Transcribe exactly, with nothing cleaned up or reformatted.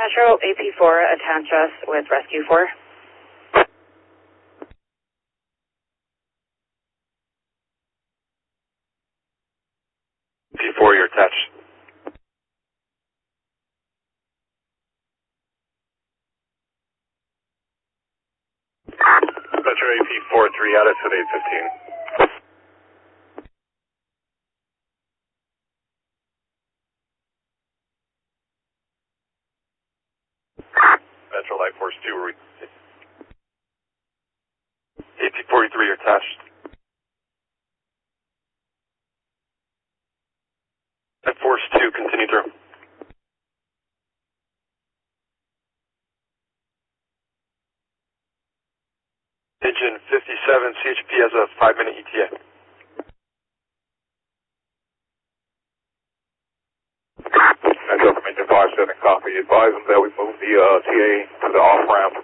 Metro, A P four, attach us with Rescue four. A P four, you're attached. Metro A P four three, out of at eight fifteen. Metro Light Force two, re A P forty-three, you're attached. Light Force two, continue through. Engine fifty-seven, C H P has a five minute E T A. Metro from engine five seven, copy. Advise them that we move the uh, T A to the off ramp